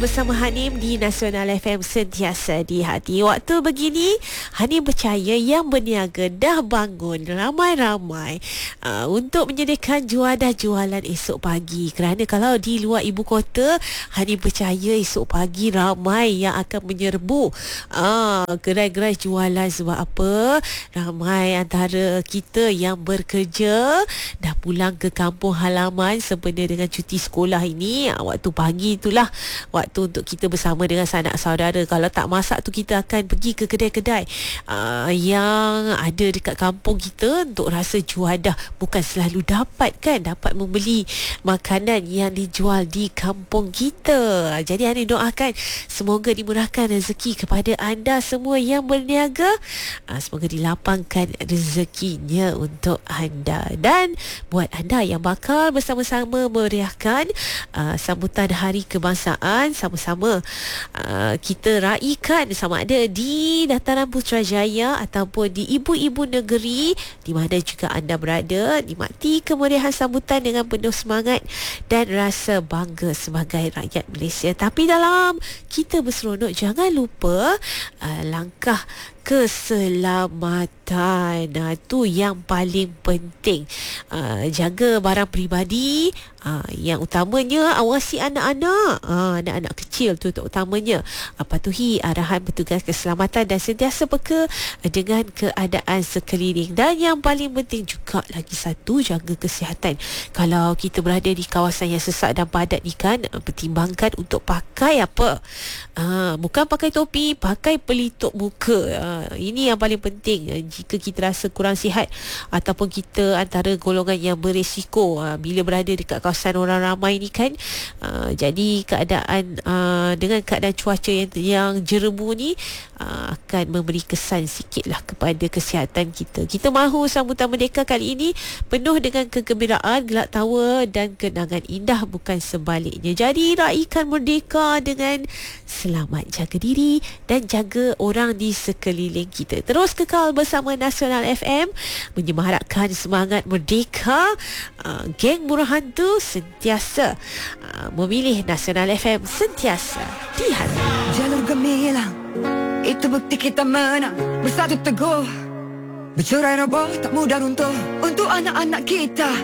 bersama Hanim di Nasional FM, sentiasa di hati. Waktu begini, Hanim percaya yang berniaga dah bangun ramai-ramai untuk menyediakan juadah-jualan esok pagi. Kerana kalau di luar ibu kota, Hanim percaya esok pagi ramai yang akan menyerbu gerai-gerai jualan. Sebab apa? Ramai antara kita yang bekerja dah pulang ke kampung halaman sempena dengan cuti sekolah ini. Waktu pagi itulah waktu untuk kita bersama dengan sanak saudara. Kalau tak masak tu, kita akan pergi ke kedai-kedai yang ada dekat kampung kita untuk rasa juadah. Bukan selalu dapat membeli makanan yang dijual di kampung kita. Jadi Ani doakan semoga dimurahkan rezeki kepada anda semua yang berniaga. Semoga dilapangkan rezekinya untuk anda. Dan buat anda yang bakal bersama-sama meriahkan sambutan Hari Kebangsaan, sama-sama kita raikan sama ada di Dataran Putrajaya ataupun di ibu-ibu negeri di mana juga anda berada. Nikmati kemeriahan sambutan dengan penuh semangat dan rasa bangga sebagai rakyat Malaysia. Tapi dalam kita berseronok, jangan lupa langkah keselamatan. Itu yang paling penting. Jaga barang peribadi. Yang utamanya awasi anak-anak. Anak-anak kecil tu utamanya. Patuhi arahan petugas keselamatan dan sentiasa peka dengan keadaan sekeliling. Dan yang paling penting juga lagi satu, jaga kesihatan. Kalau kita berada di kawasan yang sesak dan padat ni kan, pertimbangkan untuk pakai apa? Bukan pakai topi, pakai pelitup muka. Ini yang paling penting. Jika kita rasa kurang sihat ataupun kita antara golongan yang berisiko bila berada dekat kawasan orang ramai ni kan, jadi keadaan dengan keadaan cuaca yang jerebu ni akan memberi kesan sikitlah kepada kesihatan kita. Kita mahu sambutan Merdeka kali ini penuh dengan kegembiraan, gelak tawa dan kenangan indah, bukan sebaliknya. Jadi raikan Merdeka dengan selamat, jaga diri dan jaga orang di sekeliling kita. Terus kekal bersama Nasional FM, menyemarakkan semangat Merdeka. Geng Murah Hantu sentiasa memilih Nasional FM, sentiasa di hati. Jalur gemilang, itu bukti kita menang. Bersatu teguh, bercerai roboh tak mudah runtuh untuk anak-anak kita.